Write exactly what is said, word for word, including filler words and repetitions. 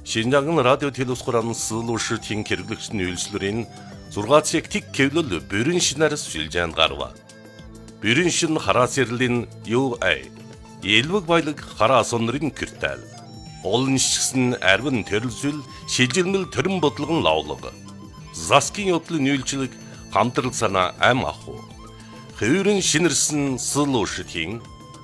Шинжаан радио телевизхоран суулуушийн хэрэглэгчний үйлчлэрийн зургаан цаг тэг кевлэл бүрэн шинээр сүлжээнд гарва. Бүрэн шин хараас ярлийн юу ай. Элвэг баялаг хараас онрын киртэл. Олон шигсэн арвин төрөлсөл шилжилмэл төрөн бодлогон лавлаг. Заскин явдлын үйлчлэг хамтрал санаа ам аху. Хөврөн шинэрсэн суулуушийн